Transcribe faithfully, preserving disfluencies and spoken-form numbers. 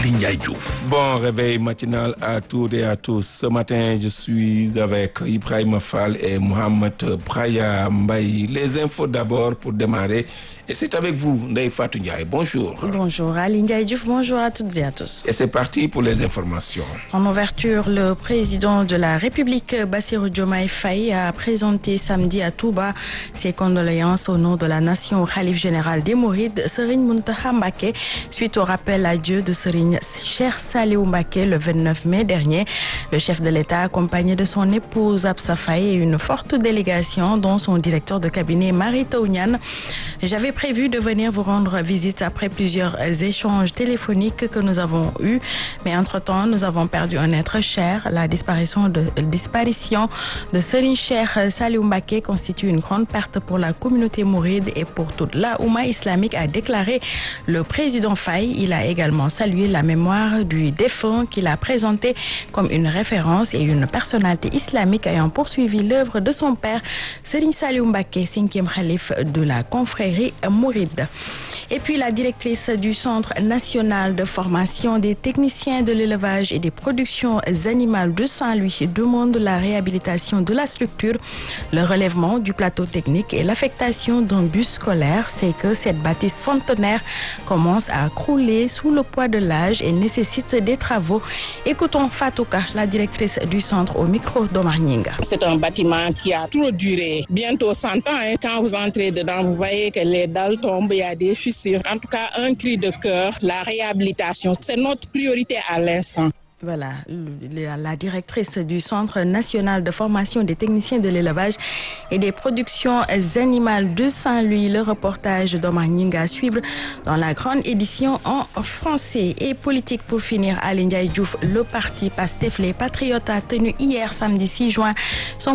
Ali Ndiaye Diouf. Bon réveil matinal à toutes et à tous. Ce matin, je suis avec Ibrahima Fall et Mohamed Braya Mbaye. Les infos d'abord pour démarrer. Et c'est avec vous, Ndeye Fatou Ndiaye. Bonjour. Bonjour Ali Ndiaye Diouf, bonjour à toutes et à tous. Et c'est parti pour les informations. En ouverture, le président de la République, Bassirou Diomaye Faye, a présenté samedi à Touba ses condoléances au nom de la nation au khalife général des Mourides, Serigne Mountakha Mbacké, suite au rappel à Dieu de Serigne Cheikh Saliou Mbacké le vingt-neuf mai dernier. Le chef de l'État, accompagné de son épouse Absa Faye et une forte délégation, dont son directeur de cabinet Mary Teuw Niane. J'avais prévu de venir vous rendre visite après plusieurs échanges téléphoniques que nous avons eus, mais entre-temps, nous avons perdu un être cher. La disparition de, disparition de Serigne Cheikh Saliou Mbacké constitue une grande perte pour la communauté mouride et pour toute la Oumma islamique, a déclaré le président Faye. Il a également salué la mémoire du défunt qu'il a présenté comme une référence et une personnalité islamique ayant poursuivi l'œuvre de son père, Serigne Saliou Mbacké, cinquième khalife de la confrérie mouride. Et puis la directrice du Centre national de formation des techniciens de l'élevage et des productions animales de Saint-Louis demande la réhabilitation de la structure, le relèvement du plateau technique et l'affectation d'un bus scolaire. C'est que cette bâtisse centenaire commence à crouler sous le poids de l'âge et nécessite des travaux. Écoutons Fatouka, la directrice du centre, au micro d'Omar Nyinga. C'est un bâtiment qui a trop duré, bientôt cent ans. Hein. Quand vous entrez dedans, vous voyez que les dalles tombent, il y a des fissures. En tout cas, un cri de cœur, la réhabilitation, c'est notre priorité à l'instant. Voilà, la directrice du Centre national de formation des techniciens de l'élevage et des productions animales de Saint-Louis. Le reportage d'Omar Nyinga à suivre dans la grande édition en français. Et politique pour finir, Ali Ndiaye Diouf, le parti Pastef les Patriotes a tenu hier samedi six juin son